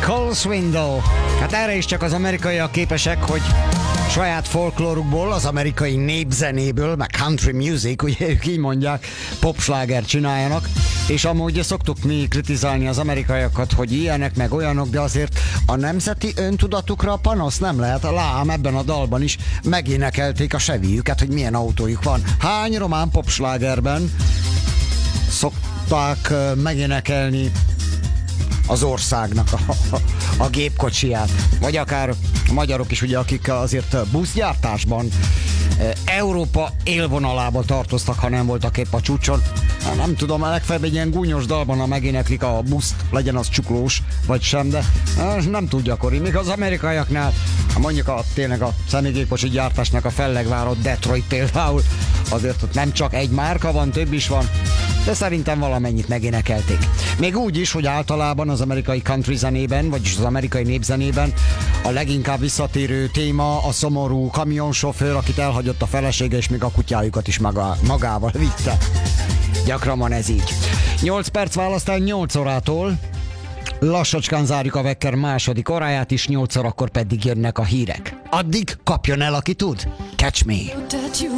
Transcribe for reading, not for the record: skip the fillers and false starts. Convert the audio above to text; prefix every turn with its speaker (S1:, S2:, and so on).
S1: Cole Swindle. Hát erre is csak az amerikaiak képesek, hogy saját folklórukból, az amerikai népzenéből, meg country music, ugye ők így mondják, popslágert csináljanak, és amúgy szoktuk mi kritizálni az amerikaiakat, hogy ilyenek meg olyanok, de azért a nemzeti öntudatukra panasz nem lehet. Lám, ebben a dalban is megénekelték a Chevyjüket, hogy milyen autójuk van. Hány román popslágerben szokták megénekelni az országnak a gépkocsiját, vagy akár a magyarok is, ugye, akik azért buszgyártásban Európa élvonalába tartoztak, ha nem voltak épp a csúcson. Nem tudom, legfeljebb egy ilyen gúnyos dalban, ha megéneklik a buszt, legyen az csuklós, vagy sem, de nem túl gyakori. Még az amerikaiaknál, mondjuk tényleg a személygépkocsi gyártásnak a fellegvárott Detroit például, azért ott nem csak egy márka van, több is van, de szerintem valamennyit megénekelték. Még úgy is, hogy általában az amerikai country zenében, vagyis az amerikai népzenében a leginkább visszatérő téma a szomorú kamionsofőr, akit elhagyott a felesége, és még a kutyájukat is magával vitte. Gyakran van ez így. 8 perc választán 8 órától. Lassacskán zárjuk a Wecker második óráját is, 8 órakor pedig jönnek a hírek. Addig kapjon el, aki tud. Catch me!